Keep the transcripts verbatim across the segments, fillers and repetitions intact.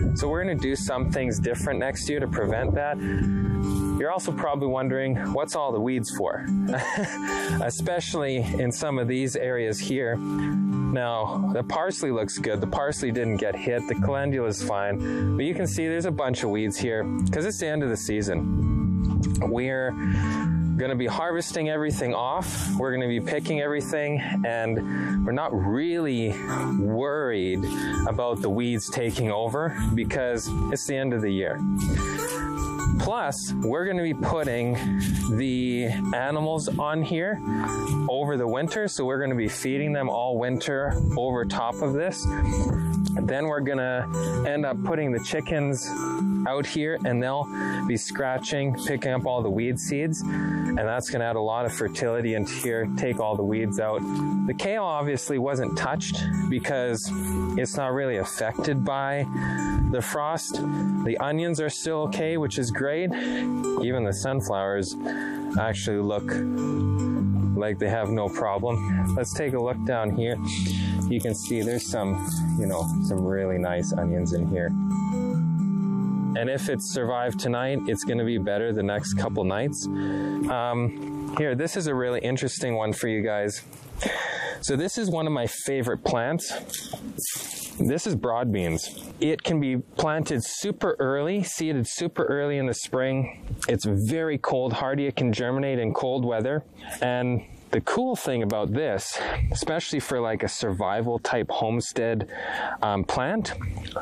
So we're gonna do some things different next year to prevent that. You're also probably wondering, what's all the weeds for? Especially in some of these areas here. Now, the parsley looks good. The parsley didn't get hit. The calendula is fine. But you can see there's a bunch of weeds here because it's the end of the season. We're going to be harvesting everything off. We're going to be picking everything, and we're not really worried about the weeds taking over because it's the end of the year. Plus, we're going to be putting the animals on here over the winter, so we're going to be feeding them all winter over top of this. Then we're going to end up putting the chickens out here, and they'll be scratching, picking up all the weed seeds, and that's going to add a lot of fertility into here, take all the weeds out. The kale obviously wasn't touched because it's not really affected by the frost. The onions are still okay, which is great. Even the sunflowers actually look like they have no problem. Let's take a look down here. You can see there's some, you know, some really nice onions in here. And if it's survived tonight, it's going to be better the next couple nights. Um, here, this is a really interesting one for you guys. So this is one of my favorite plants. This is broad beans. It can be planted super early, seeded super early in the spring. It's very cold hardy. It can germinate in cold weather. And the cool thing about this, especially for like a survival type homestead um, plant,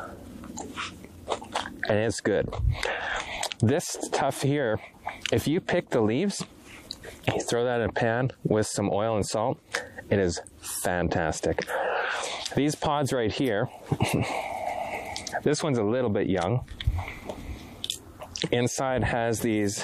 and it's good. This stuff here, if you pick the leaves, you throw that in a pan with some oil and salt, it is fantastic. These pods right here, this one's a little bit young. Inside has these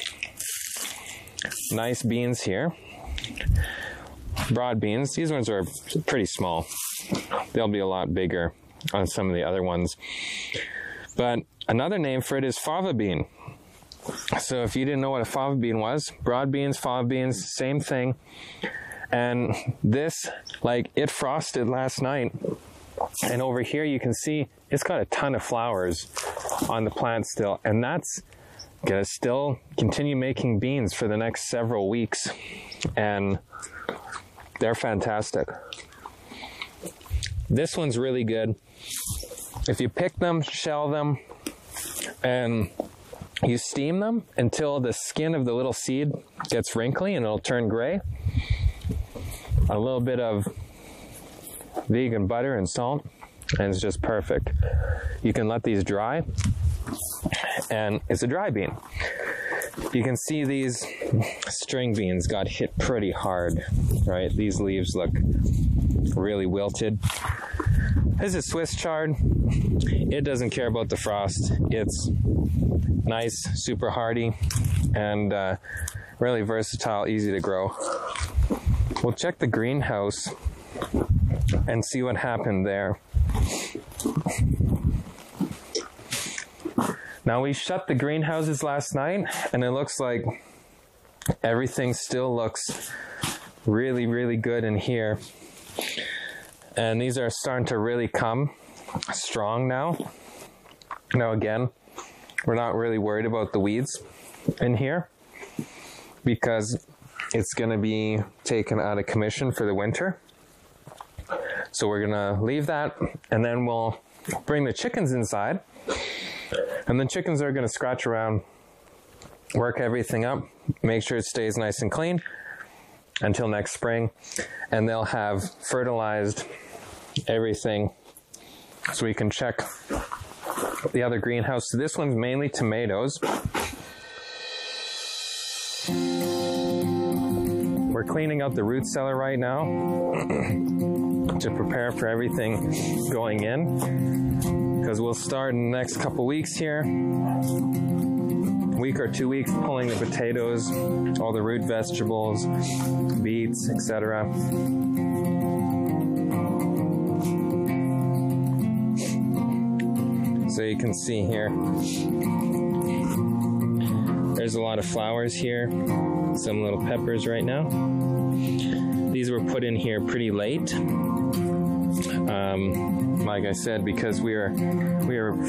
nice beans here. Broad beans. These ones are pretty small. They'll be a lot bigger on some of the other ones. But another name for it is fava bean. So if you didn't know what a fava bean was, broad beans, fava beans, same thing. And this, like, it frosted last night. And over here you can see it's got a ton of flowers on the plant still. And that's gonna still continue making beans for the next several weeks. And they're fantastic. This one's really good. If you pick them, shell them, and you steam them until the skin of the little seed gets wrinkly and it'll turn gray. A little bit of vegan butter and salt, and it's just perfect. You can let these dry, and it's a dry bean. You can see these string beans got hit pretty hard, right? These leaves look really wilted. This is Swiss chard. It doesn't care about the frost. It's nice, super hardy, and uh, really versatile, easy to grow. We'll check the greenhouse and see what happened there. Now, we shut the greenhouses last night, and it looks like everything still looks really, really good in here. And these are starting to really come strong now. Now, again, we're not really worried about the weeds in here because it's going to be taken out of commission for the winter. So we're going to leave that, and then we'll bring the chickens inside. And the chickens are going to scratch around, work everything up, make sure it stays nice and clean until next spring. And they'll have fertilized everything so we can check the other greenhouse. So this one's mainly tomatoes. We're cleaning out the root cellar right now to prepare for everything going in, because we'll start in the next couple weeks here, week or two weeks, pulling the potatoes, all the root vegetables, beets, et cetera. So you can see here, there's a lot of flowers here, some little peppers right now. These were put in here pretty late. Um, like I said, because we were we were